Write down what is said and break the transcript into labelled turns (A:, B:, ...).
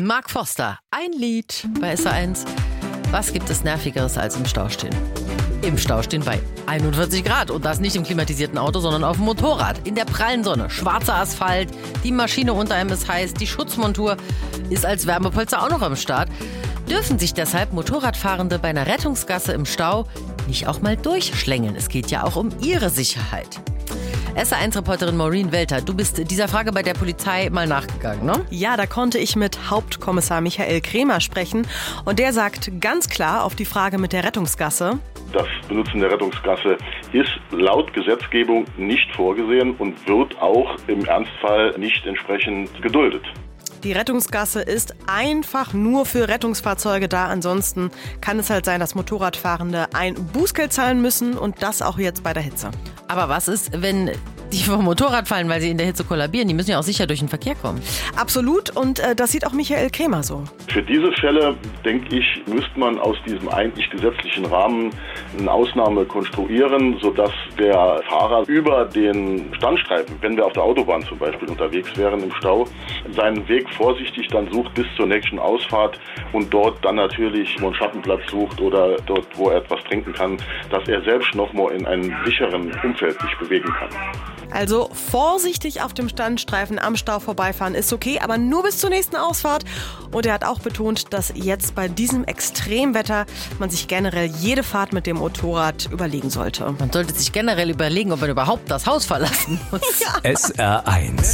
A: Mark Forster, ein Lied bei SR1. Was gibt es Nervigeres als im Stau stehen? Im Stau stehen bei 41 Grad und das nicht im klimatisierten Auto, sondern auf dem Motorrad. In der prallen Sonne, schwarzer Asphalt, die Maschine unter einem ist heiß, die Schutzmontur ist als Wärmepolster auch noch am Start. Dürfen sich deshalb Motorradfahrende bei einer Rettungsgasse im Stau nicht auch mal durchschlängeln? Es geht ja auch um ihre Sicherheit. SR1-Reporterin Maureen Welter, du bist dieser Frage bei der Polizei mal nachgegangen, ne?
B: Ja, da konnte ich mit Hauptkommissar Michael Krämer sprechen. Und der sagt ganz klar auf die Frage mit der Rettungsgasse:
C: Das Benutzen der Rettungsgasse ist laut Gesetzgebung nicht vorgesehen und wird auch im Ernstfall nicht entsprechend geduldet.
B: Die Rettungsgasse ist einfach nur für Rettungsfahrzeuge da. Ansonsten kann es halt sein, dass Motorradfahrende ein Bußgeld zahlen müssen und das auch jetzt bei der Hitze.
A: Aber was ist, wenn die vom Motorrad fallen, weil sie in der Hitze kollabieren? Die müssen ja auch sicher durch den Verkehr kommen.
B: Absolut, und das sieht auch Michael Krämer so.
C: Für diese Fälle, denke ich, müsste man aus diesem eigentlich gesetzlichen Rahmen eine Ausnahme konstruieren, sodass der Fahrer über den Standstreifen, wenn wir auf der Autobahn zum Beispiel unterwegs wären im Stau, seinen Weg vorsichtig dann sucht bis zur nächsten Ausfahrt und dort dann natürlich einen Schattenplatz sucht oder dort, wo er etwas trinken kann, dass er selbst noch mal in einem sicheren Umfeld sich bewegen kann.
B: Also vorsichtig auf dem Standstreifen am Stau vorbeifahren ist okay, aber nur bis zur nächsten Ausfahrt. Und er hat auch betont, dass jetzt bei diesem Extremwetter man sich generell jede Fahrt mit dem Motorrad überlegen sollte.
A: Man sollte sich generell überlegen, ob man überhaupt das Haus verlassen muss.
D: SR1